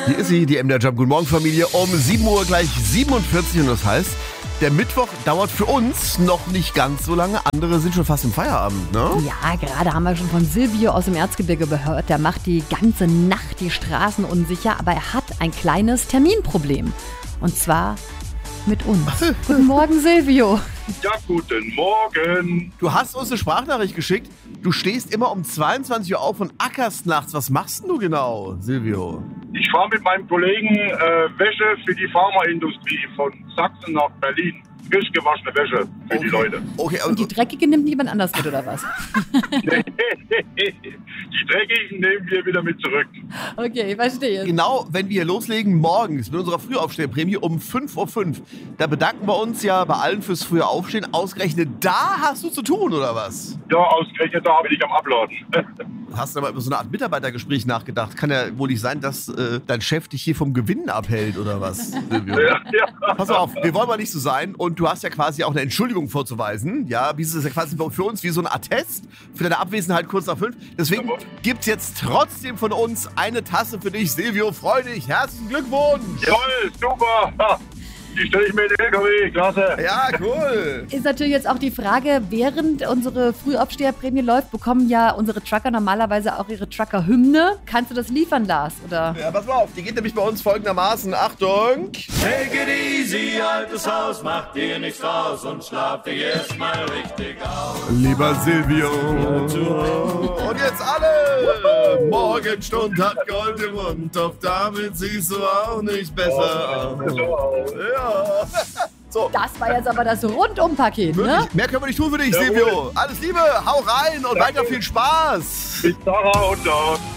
Hier ist sie, die MDR Jump. Guten Morgen, Familie. Um 7 Uhr gleich 47 und das heißt, der Mittwoch dauert für uns noch nicht ganz so lange. Andere sind schon fast im Feierabend, ne? Ja, gerade haben wir schon von Silvio aus dem Erzgebirge gehört. Der macht die ganze Nacht die Straßen unsicher, aber er hat ein kleines Terminproblem. Und zwar mit uns. Guten Morgen, Silvio. Ja, guten Morgen. Du hast uns eine Sprachnachricht geschickt. Du stehst immer um 22 Uhr auf und ackerst nachts. Was machst denn du genau, Silvio? Ich fahre mit meinem Kollegen Wäsche für die Pharmaindustrie von Sachsen nach Berlin. Frisch gewaschene Wäsche für die Leute. Okay, Und die dreckige nimmt jemand anders mit, oder was? Die dreckigen nehmen wir wieder mit zurück. Okay, verstehe. genau, wenn wir hier loslegen, morgens mit unserer Frühaufstehprämie um 5.05 Uhr, da bedanken wir uns ja bei allen fürs frühe Aufstehen. Ausgerechnet da hast du zu tun, oder was? Ja, ausgerechnet da bin ich am Abladen. Hast du aber über so eine Art Mitarbeitergespräch nachgedacht? Kann ja wohl nicht sein, dass dein Chef dich hier vom Gewinn abhält, oder was, Silvio? Ja. Pass auf, wir wollen mal nicht so sein und du hast ja quasi auch eine Entschuldigung vorzuweisen. Ja, wie ist es ja quasi für uns wie so ein Attest für deine Abwesenheit kurz nach 5. Deswegen gibt's jetzt trotzdem von uns eine Tasse für dich, Silvio. Freu dich, herzlichen Glückwunsch! Jawohl, super. Ha, die stelle ich mir in den LKW, klasse. Ja, cool! Ist natürlich jetzt auch die Frage, während unsere Frühaufsteherprämie läuft, bekommen ja unsere Trucker normalerweise auch ihre Trucker-Hymne. Kannst du das liefern, Lars? Oder? Ja, pass mal auf, die geht nämlich bei uns folgendermaßen. Achtung! Take it easy, altes Haus, mach dir nichts raus und schlaf dich erstmal richtig aus. Lieber Silvio! Und jetzt alle! Morgenstund hat Gold im Mund, doch damit siehst du auch nicht besser aus. Ja. So. Das war jetzt aber das Rundum-Paket, ne? Wirklich, mehr können wir nicht tun für dich, Silvio. Alles Liebe, hau rein und weiter viel Spaß. Bis Sarah und dort.